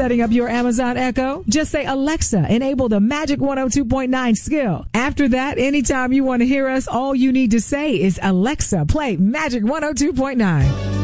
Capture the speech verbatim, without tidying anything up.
setting up your Amazon Echo? Just say, Alexa, enable the Magic one oh two point nine skill. After that, anytime you want to hear us, all you need to say is, Alexa, play Magic one oh two point nine.